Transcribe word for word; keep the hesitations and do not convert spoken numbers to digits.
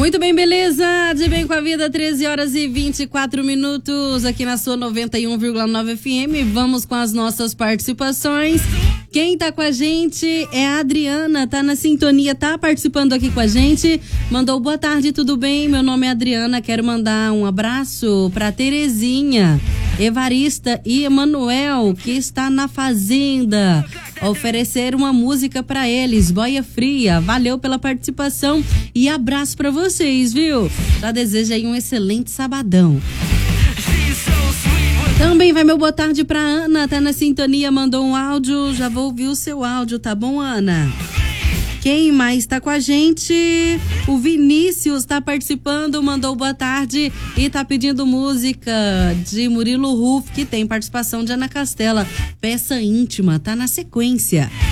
Muito bem, beleza? De bem com a vida, treze horas e vinte e quatro minutos aqui na sua noventa e um vírgula nove F M. Vamos com as nossas participações. Quem tá com a gente é a Adriana, tá na sintonia, tá participando aqui com a gente. Mandou boa tarde, tudo bem? Meu nome é Adriana, quero mandar um abraço pra Terezinha, Evarista e Emanuel, que está na fazenda. Oferecer uma música pra eles, Boia Fria. Valeu pela participação e abraço pra vocês, viu? Já desejo aí um excelente sabadão. Também vai meu boa tarde pra Ana, tá na sintonia, mandou um áudio, já vou ouvir o seu áudio, tá bom, Ana? Quem mais tá com a gente? O Vinícius tá participando, mandou boa tarde e tá pedindo música de Murilo Ruf, que tem participação de Ana Castela. Peça íntima, tá na sequência.